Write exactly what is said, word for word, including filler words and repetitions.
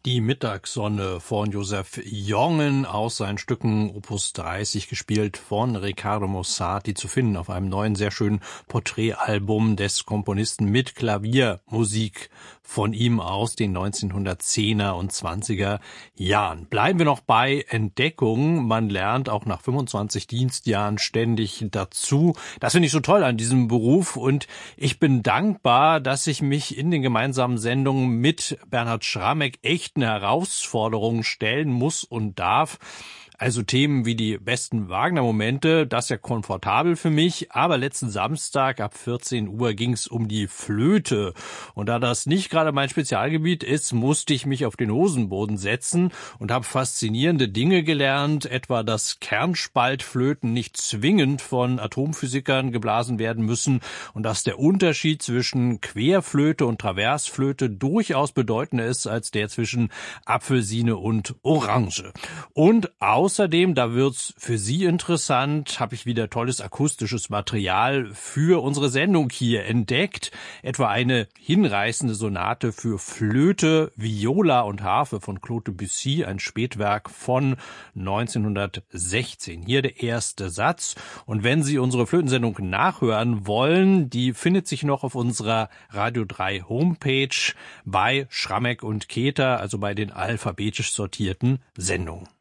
Die Mittagssonne von Joseph Jongen aus seinen Stücken Opus dreißig, gespielt von Riccardo Mossati, zu finden auf einem neuen, sehr schönen Porträtalbum des Komponisten mit Klaviermusik von ihm aus den neunzehnhundertzehner und zwanziger Jahren. Bleiben wir noch bei Entdeckung. Man lernt auch nach fünfundzwanzig Dienstjahren ständig dazu. Das finde ich so toll an diesem Beruf, und ich bin dankbar, dass ich mich in den gemeinsamen Sendungen mit Bernhard Schramek echten Herausforderungen stellen muss und darf. Also Themen wie die besten Wagner-Momente, das ist ja komfortabel für mich. Aber letzten Samstag ab vierzehn Uhr ging es um die Flöte. Und da das nicht gerade mein Spezialgebiet ist, musste ich mich auf den Hosenboden setzen und habe faszinierende Dinge gelernt, etwa dass Kernspaltflöten nicht zwingend von Atomphysikern geblasen werden müssen und dass der Unterschied zwischen Querflöte und Traversflöte durchaus bedeutender ist als der zwischen Apfelsine und Orange. Und auch Außerdem, da wird's für Sie interessant, habe ich wieder tolles akustisches Material für unsere Sendung hier entdeckt. Etwa eine hinreißende Sonate für Flöte, Viola und Harfe von Claude Debussy, ein Spätwerk von neunzehnhundertsechzehn. Hier der erste Satz. Und wenn Sie unsere Flötensendung nachhören wollen, die findet sich noch auf unserer Radio drei Homepage bei Schramek und Keter, also bei den alphabetisch sortierten Sendungen.